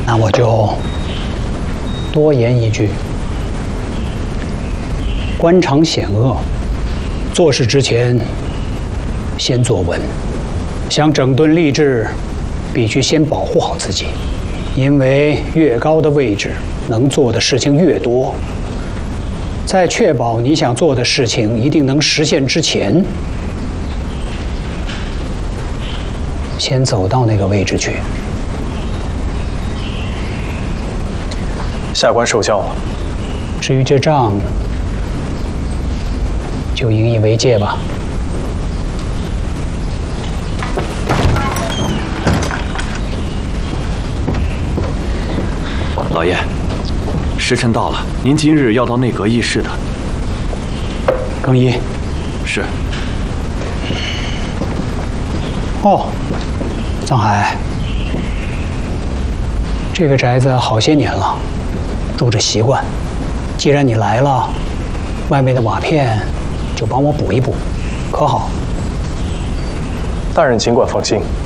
那我就多言一句：官场险恶，做事之前先坐稳。想整顿吏治，必须先保护好自己，因为越高的位置，能做的事情越多。在确保你想做的事情一定能实现之前，先走到那个位置去。 下官受教了。 至于这仗，就引以为戒吧。 老爷，时辰到了，您今日要到内阁议事的。 更衣。 是。 哦，藏海，这个宅子好些年了，住着习惯。既然你来了，外面的瓦片就帮我补一补，可好？ 大人尽管放心。